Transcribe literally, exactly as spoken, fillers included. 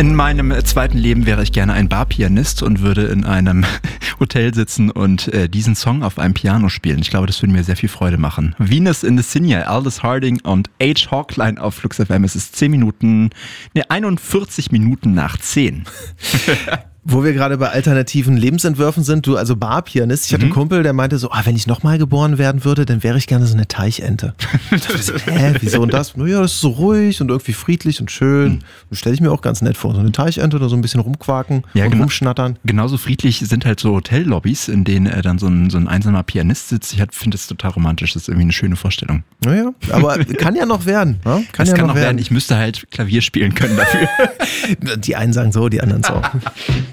In meinem zweiten Leben wäre ich gerne ein Barpianist und würde in einem Hotel sitzen und äh, diesen Song auf einem Piano spielen. Ich glaube, das würde mir sehr viel Freude machen. Venus in the Sinja, Aldous Harding und H. Hawkline auf Flux F M. Es ist zehn Minuten, ne, einundvierzig Minuten nach zehn. Wo wir gerade bei alternativen Lebensentwürfen sind, du also Barpianist. Ich hatte Mhm. einen Kumpel, der meinte so, ah, wenn ich nochmal geboren werden würde, dann wäre ich gerne so eine Teichente. Ich dachte so, hä, wieso und das? Naja, das ist so ruhig und irgendwie friedlich und schön. Mhm. Das stelle ich mir auch ganz nett vor. So eine Teichente oder so ein bisschen rumquaken Ja, und genau. rumschnattern. Genauso friedlich sind halt so Hotellobbys, in denen äh, dann so ein, so ein einsamer Pianist sitzt. Ich finde das total romantisch. Das ist irgendwie eine schöne Vorstellung. Naja, aber kann ja noch werden. Ne? Kann Das ja kann noch noch werden. werden. Ich müsste halt Klavier spielen können dafür. Die einen sagen so, die anderen so.